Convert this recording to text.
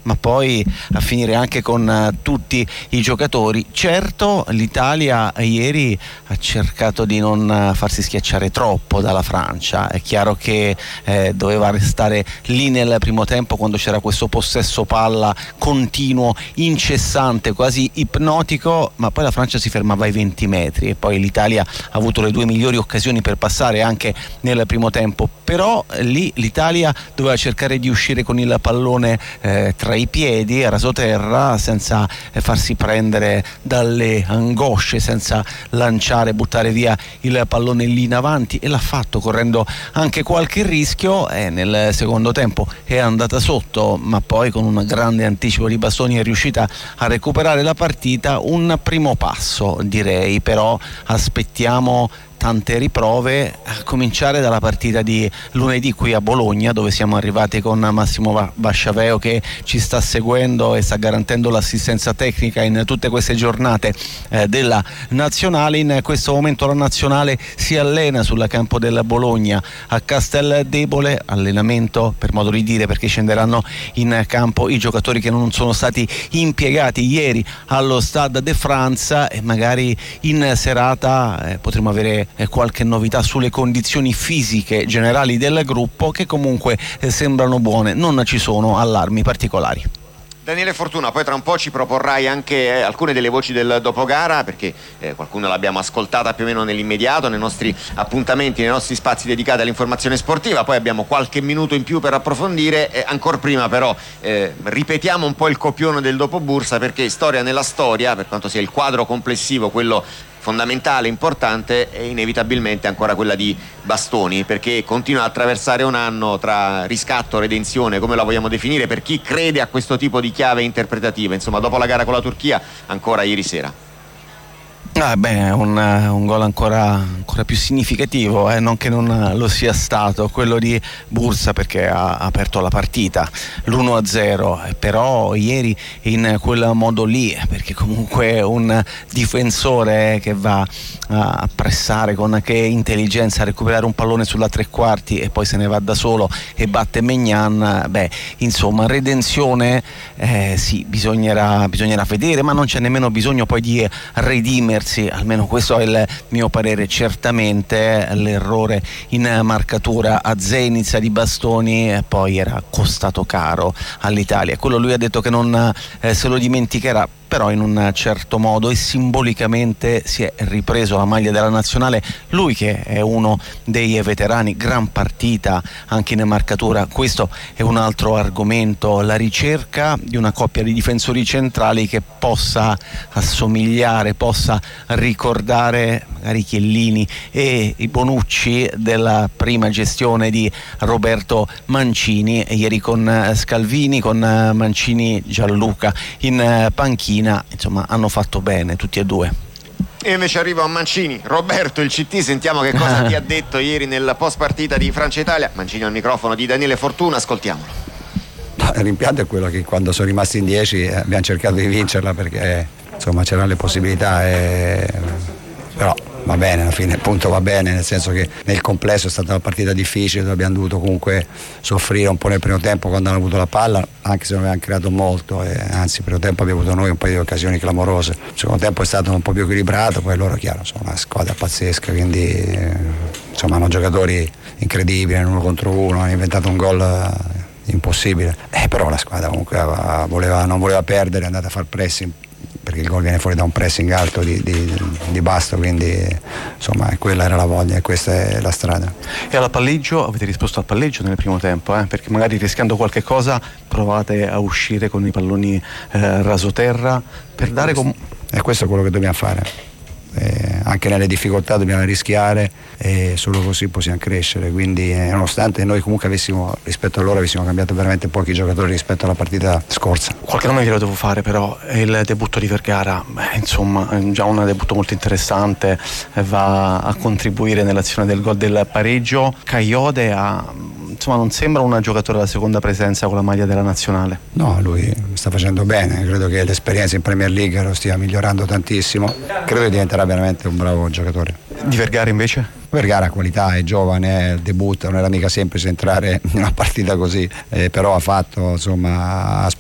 ma poi a finire anche con tutti i giocatori. Certo, l'Italia ieri ha cercato di non farsi schiacciare troppo dalla Francia. È chiaro che doveva restare lì nel primo tempo quando c'era questo possesso palla continuo, incessante, quasi ipnotico, ma poi la Francia si fermava ai 20 metri e poi l'Italia ha avuto le due migliori occasioni per passare anche nel primo tempo. Però lì l'Italia doveva cercare di uscire con il pallone tra i piedi, a rasoterra, senza farsi prendere dalle angosce, senza lanciare, buttare via il pallone lì in avanti, e l'ha fatto correndo anche qualche rischio. Nel secondo tempo è andata sotto, ma poi con un grande anticipo di Bastoni è riuscita a recuperare la partita. Un primo passo, direi, però aspettiamo tante riprove, a cominciare dalla partita di lunedì qui a Bologna, dove siamo arrivati con Massimo Basciaveo che ci sta seguendo e sta garantendo l'assistenza tecnica in tutte queste giornate della nazionale. In questo momento la nazionale si allena sul campo del Bologna a Casteldebole, allenamento per modo di dire, perché scenderanno in campo i giocatori che non sono stati impiegati ieri allo Stade de France, e magari in serata potremo avere qualche novità sulle condizioni fisiche generali del gruppo, che comunque sembrano buone, non ci sono allarmi particolari. Daniele Fortuna, poi tra un po' ci proporrai anche alcune delle voci del dopogara, perché qualcuna l'abbiamo ascoltata più o meno nell'immediato nei nostri appuntamenti, nei nostri spazi dedicati all'informazione sportiva. Poi abbiamo qualche minuto in più per approfondire, ancora prima però ripetiamo un po' il copione del dopo Bursa, perché storia nella storia, per quanto sia il quadro complessivo quello fondamentale, importante, è inevitabilmente ancora quella di Bastoni, perché continua a attraversare un anno tra riscatto, redenzione, come la vogliamo definire, per chi crede a questo tipo di chiave interpretativa. Insomma, dopo la gara con la Turchia, ancora ieri sera. Un gol ancora più significativo, non che non lo sia stato quello di Bursa, perché ha aperto la partita, l'1-0, però ieri in quel modo lì, perché comunque un difensore che va a pressare con che intelligenza, a recuperare un pallone sulla tre quarti e poi se ne va da solo e batte Maignan, insomma redenzione, sì, bisognerà vedere, ma non c'è nemmeno bisogno poi di redimersi, almeno questo è il mio parere. Certamente l'errore in marcatura a Zenit di Bastoni poi era costato caro all'Italia. Quello lui ha detto che non se lo dimenticherà, però in un certo modo e simbolicamente si è ripreso la maglia della nazionale, lui che è uno dei veterani. Gran partita anche in marcatura. Questo è un altro argomento, la ricerca di una coppia di difensori centrali che possa assomigliare, possa ricordare magari Chiellini e i Bonucci della prima gestione di Roberto Mancini. Ieri con Scalvini, con Mancini, Gianluca in panchina, insomma hanno fatto bene tutti e due. E invece arrivo a Mancini. Roberto, il CT, sentiamo che cosa ti ha detto ieri nel post partita di Francia-Italia. Mancini al microfono di Daniele Fortuna, ascoltiamolo. Il rimpianto è quello che quando sono rimasti in 10 abbiamo cercato di vincerla, perché insomma c'erano le possibilità, però va bene, alla fine il punto va bene, nel senso che nel complesso è stata una partita difficile dove abbiamo dovuto comunque soffrire un po' nel primo tempo quando hanno avuto la palla, anche se non avevamo creato molto, anzi il primo tempo abbiamo avuto noi un paio di occasioni clamorose. Il secondo tempo è stato un po' più equilibrato, poi loro chiaro sono una squadra pazzesca, quindi insomma hanno giocatori incredibili, uno contro uno, hanno inventato un gol impossibile, però la squadra comunque non voleva perdere, è andata a far pressing, perché il gol viene fuori da un pressing alto di Basto, quindi insomma quella era la voglia e questa è la strada. E alla palleggio avete risposto al palleggio nel primo tempo, perché magari rischiando qualche cosa provate a uscire con i palloni rasoterra per dare e questo è quello che dobbiamo fare. Anche nelle difficoltà dobbiamo rischiare e solo così possiamo crescere, quindi nonostante noi comunque rispetto a loro avessimo cambiato veramente pochi giocatori rispetto alla partita scorsa. Qualche nome glielo devo fare, però è il debutto di Vergara, insomma è già un debutto molto interessante, va a contribuire nell'azione del gol del pareggio. Kayode insomma non sembra un giocatore da seconda presenza con la maglia della nazionale. No, lui sta facendo bene, credo che l'esperienza in Premier League lo stia migliorando tantissimo, credo che diventerà veramente un bravo giocatore. Di Vergara invece? Vergara ha qualità, è giovane, debutta, non era mica semplice entrare in una partita così, però ha